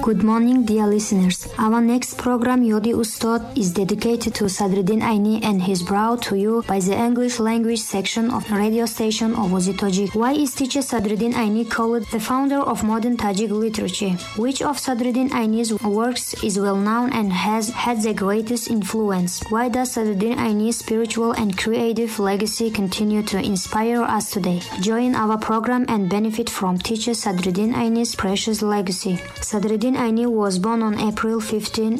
Good morning, dear listeners. Our next program, Yodi Ustad, is dedicated to Sadruddin Aini and is brought to you by the English language section of the radio station Ovozi Tajik. Why is teacher Sadruddin Aini called the founder of modern Tajik literature? Which of Sadruddin Aini's works is well known and has had the greatest influence? Why does Sadruddin Aini's spiritual and creative legacy continue to inspire us today? Join our program and benefit from teacher Sadruddin Aini's precious legacy. Sadruddin Aini was born on April 15,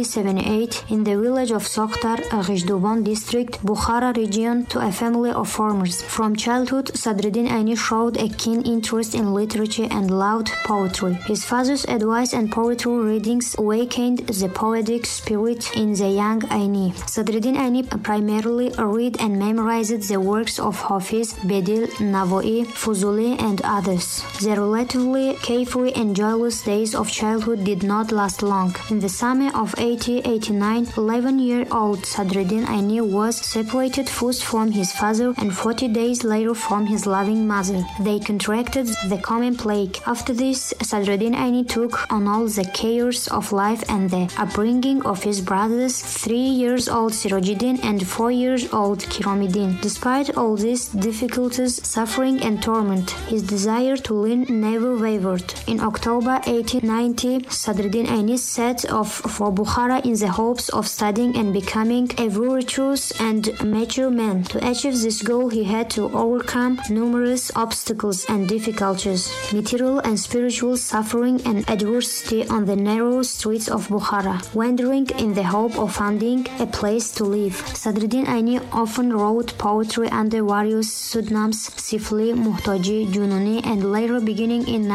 1878 in the village of Sokhtar, Ghishdubon district, Bukhara region, to a family of farmers. From childhood, Sadruddin Aini showed a keen interest in literature and loved poetry. His father's advice and poetry readings awakened the poetic spirit in the young Aini. Sadruddin Aini primarily read and memorized the works of Hafiz, Bedil, Navoi, Fuzuli, and others. The relatively carefree and joyless days of childhood did not last long. In the summer of 1889, 11-year-old Sadruddin Aini was separated first from his father and 40 days later from his loving mother. They contracted the common plague. After this, Sadruddin Aini took on all the cares of life and the upbringing of his brothers, 3-year-old Sirajuddin and 4-year-old Kiramuddin. Despite all these difficulties, suffering and torment, his desire to learn never wavered. In October 1890, Sadruddin Aini set off for Bukhara in the hopes of studying and becoming a virtuous and mature man. To achieve this goal, he had to overcome numerous obstacles and difficulties, material and spiritual suffering and adversity on the narrow streets of Bukhara, wandering in the hope of finding a place to live. Sadruddin Aini often wrote poetry under various pseudonyms, Sifli, Muhtaji, Jununi, and later, beginning in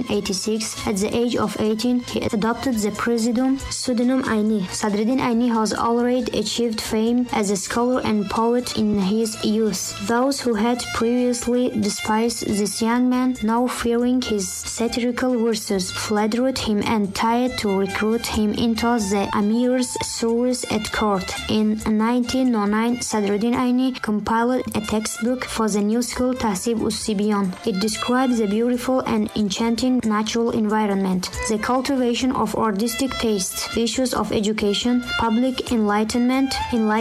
1986, at the age of 18, he adopted the pseudonym Aini. Sadruddin Aini has already achieved fame as a scholar and poet in his youth. Those who had previously despised this young man, now fearing his satirical verses, flattered him and tried to recruit him into the Amir's service at court. In 1909, Sadruddin Aini compiled a textbook for the new school Tahsib Us-Sibyan. It describes the beautiful and enchanting natural environment, the cultivation of artistic taste, issues of education, public enlightenment,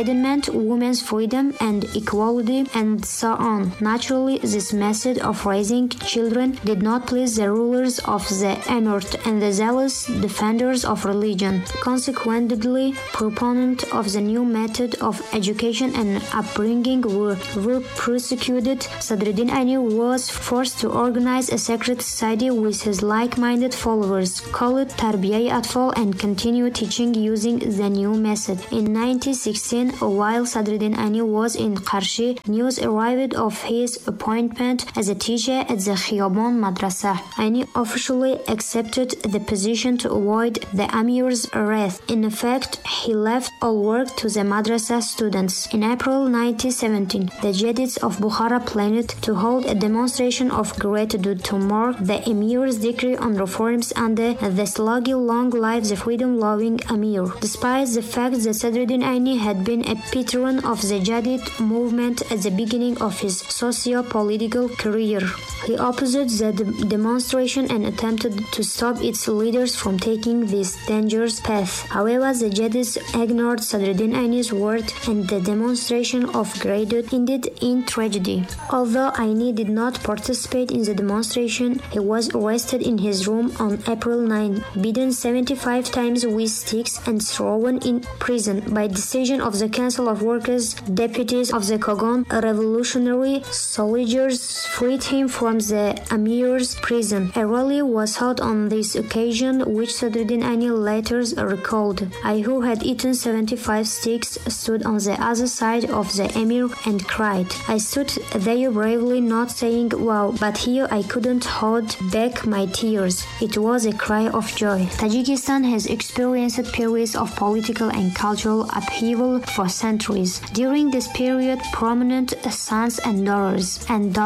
women's freedom and equality, and so on. Naturally, this method of raising children did not please the rulers of the Emirate and the zealous defenders of religion. Consequently, proponents of the new method of education and upbringing were persecuted. Sadruddin Aini was forced to organize a secret society with his like-minded followers, called Tarbiyai Atfal, and continue teaching using the new method. In 1916, while Sadruddin Aini was in Qarshi, news arrived of his appointment as a teacher at the Khiyabon Madrasa. Aini officially accepted the position to avoid the Amir's wrath. In effect, he left all work to the madrasa students. In April 1917, the Jadids of Bukhara planned to hold a demonstration of gratitude to mark the Emir's decree on reforms under the slogan "Long live the freedom-loving Amir." Despite the fact that Sadruddin Aini had been a patron of the Jadid movement at the beginning of his socio-political career, he opposed the demonstration and attempted to stop its leaders from taking this dangerous path. However, the Jadids ignored Sadruddin Aini's word and the demonstration of gratitude ended in tragedy. Although Aini did not participate in the demonstration, he was arrested in his room on April 9, beaten 75 times with sticks and thrown in prison. By decision of the Council of Workers, deputies of the Kogon revolutionary soldiers freed him from the Amir's prison. A rally was held on this occasion, which Sadruddin Aini later recalled. I, who had eaten 75 sticks, stood on the other side of the Emir and cried. I stood there bravely, not saying wow, but here I couldn't hold back my tears. It was a cry of joy. Tajikistan has experienced periods of political and cultural upheaval for centuries. During this period, prominent sons and daughters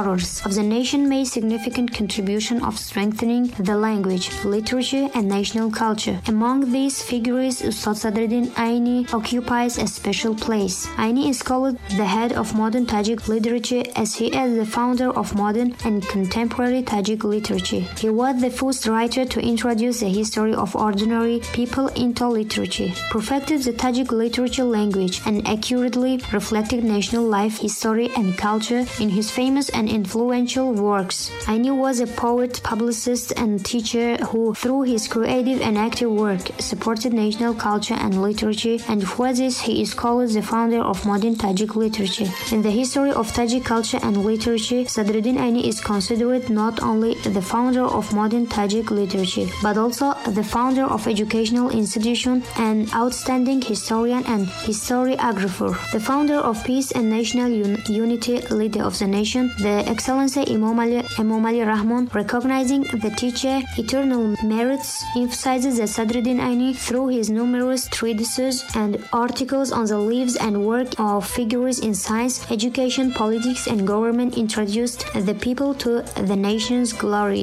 of the nation made significant contribution of strengthening the language, literature, and national culture. Among these figures, Ustad Sadruddin Aini occupies a special place. Aini is called the head of modern Tajik literature as he is the founder of modern and contemporary Tajik literature. He was the first writer to introduce the history of ordinary people into literature, perfected the Tajik literature language, and accurately reflected national life, history, and culture in his famous and influential works. Aini was a poet, publicist, and teacher who, through his creative and active work, supported national culture and literature, and for this he is called the founder of modern Tajik literature. In the history of Tajik culture and literature, Sadruddin Aini is considered not only the founder of modern Tajik literature, but also the founder of educational institution, an outstanding historian and historiographer, the founder of peace and national unity, leader of the nation, the Excellency Imam Ali Rahman, recognizing the teacher eternal merits, emphasizes that Sadruddin Aini through his numerous treatises and articles on the lives and work of figures in science, education, politics, and government introduced the people to the nation's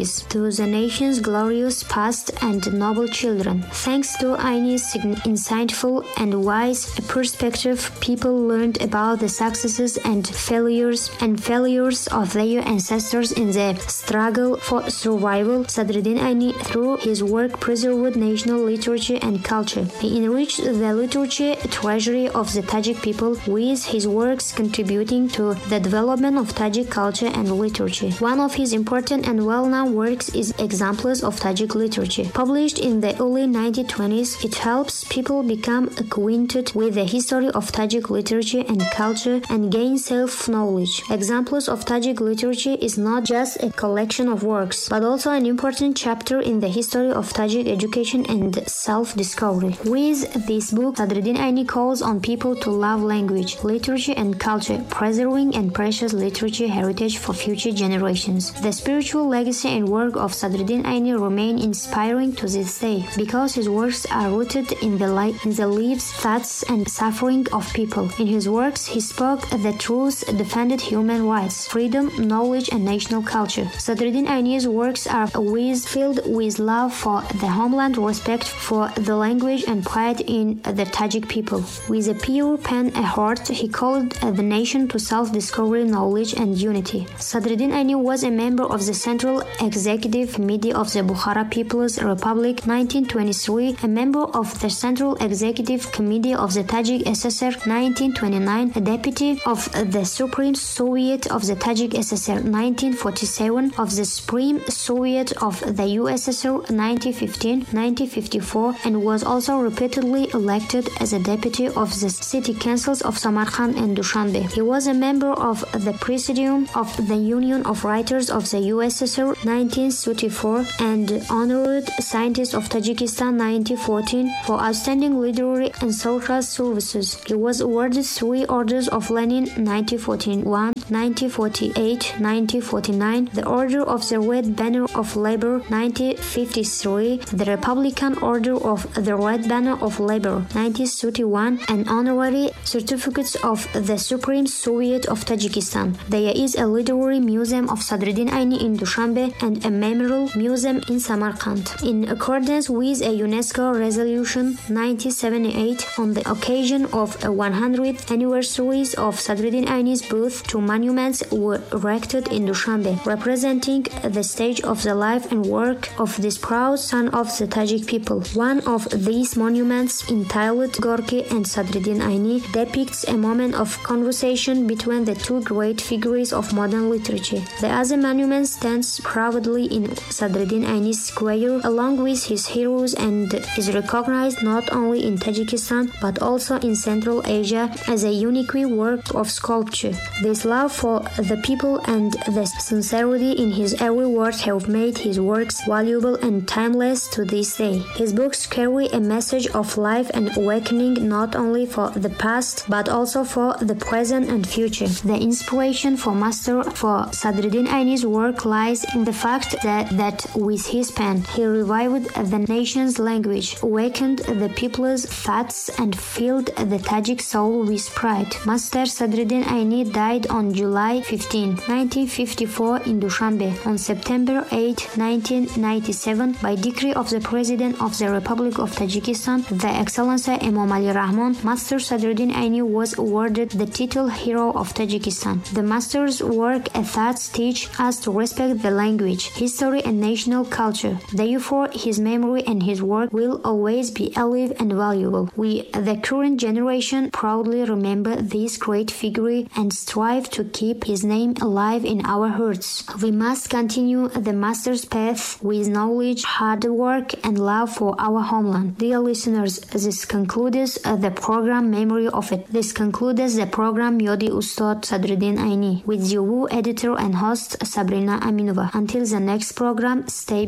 glorious past and noble children. Thanks to Aini's insightful and wise perspective, people learned about the successes and failures of their ancestors in the struggle for survival. Sadruddin Aini, through his work, preserved national literature and culture. He enriched the literature treasury of the Tajik people, with his works contributing to the development of Tajik culture and literature. One of his important and well-known works is Examples of Tajik Literature. Published in the early 1920s, it helps people become acquainted with the history of Tajik literature and culture and gain self-knowledge. Examples of Tajik Literature is not just a collection of works, but also an important chapter in the history of Tajik education and self-discovery. With this book, Sadruddin Aini calls on people to love language, literature, and culture, preserving and precious literature heritage for future generations. The spiritual legacy and work of Sadruddin Aini remain inspiring to this day, because his works are rooted in the lives, thoughts, and suffering of people. In his works, he spoke the truth, defended human rights, freedom, knowledge, and national culture. Sadruddin Aini's works are always filled with love for the homeland, respect for the language, and pride in the Tajik people. With a pure pen and heart, he called the nation to self-discovery, knowledge, and unity. Sadruddin Aini was a member of the Central Executive Committee of the Bukhara People's Republic 1923, a member of the Central Executive Committee of the Tajik SSR 1929, a deputy of the Supreme Soviet of the Tajik SSR 1947, of the Supreme Soviet of the USSR 1915, 1954, and was also repeatedly elected as a deputy of the city councils of Samarkand and Dushanbe. He was a member of the Presidium of the Union of Writers of the USSR 1934 and Honored Scientist of Tajikistan 1914 for outstanding literary and social services. He was awarded 3 Orders of Lenin 1941, 1948, 1949, the Order of the Red Banner of Labor 1953, the Republican Order of the Red Banner of Labor 1931, and honorary certificates of the Supreme Soviet of Tajikistan. There is a literary museum of Sadruddin Aini in Dushanbe and a memorial museum in Samarkand. In accordance with a UNESCO resolution 1978 on the occasion of a 100th anniversary of Sadruddin Aini's birth, 2 monuments were erected in Dushanbe, representing the stage of the life and work of this proud son of the Tajik people. One of these monuments, entitled Gorky and Sadruddin Aini, depicts a moment of conversation between the 2 great figures of modern literature. The other monument stands proudly in Sadruddin Aini's square along with his heroes and is recognized not only in Tajikistan but also in Central Asia as a unique work of sculpture. This love for the people and the sincerity in his every word have made his works valuable and timeless to this day. His books carry a message of life and awakening not only for the past but also for the present and future. The inspiration for Sadruddin Aini's work lies in the fact that with his pen he revived the nation's language, awakened the people's thoughts, and filled the Tajik soul with pride. Master Sadruddin Aini died on July 15, 1954 in Dushanbe. On September 8, 1997, by decree of the President of the Republic of Tajikistan, the Excellency Imam Ali Rahman, Master Sadruddin Aini was awarded the title Hero of Tajikistan. The Master's work and thoughts teach us to respect the language, history, and national culture. They Therefore, his memory and his work will always be alive and valuable. We, the current generation, proudly remember this great figure and strive to keep his name alive in our hearts. We must continue the master's path with knowledge, hard work, and love for our homeland. Dear listeners, this concludes the program Memory of It. This concludes the program Yodi Ustad Sadruddin Aini with your editor and host Sabrina Aminova. Until the next program, stay